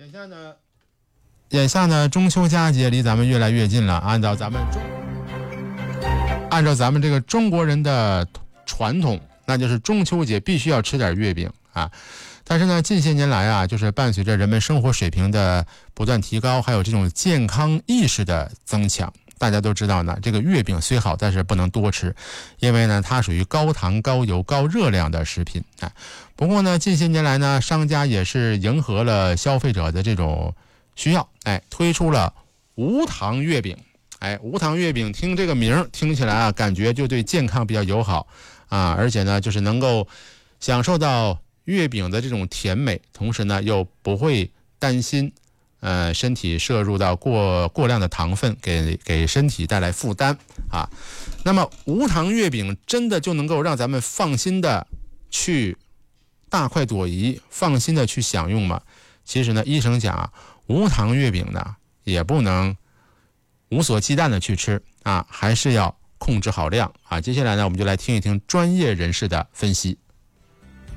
眼下呢，中秋佳节离咱们越来越近了。按照咱们这个中国人的传统，那就是中秋节必须要吃点月饼啊。但是呢，近些年来啊，就是伴随着人们生活水平的不断提高，还有这种健康意识的增强，大家都知道呢，这个月饼虽好，但是不能多吃，因为呢，它属于高糖、高油、高热量的食品啊。不过呢，近些年来呢，商家也是迎合了消费者的这种需要，推出了无糖月饼。无糖月饼听这个名听起来啊，感觉就对健康比较友好啊，而且呢，就是能够享受到月饼的这种甜美，同时呢，又不会担心身体摄入到过量的糖分，给身体带来负担啊。那么无糖月饼真的就能够让咱们放心的去大快朵颐，放心的去享用吗？其实呢，医生讲啊，无糖月饼呢也不能无所忌惮的去吃啊，还是要控制好量啊。接下来呢，我们就来听一听专业人士的分析。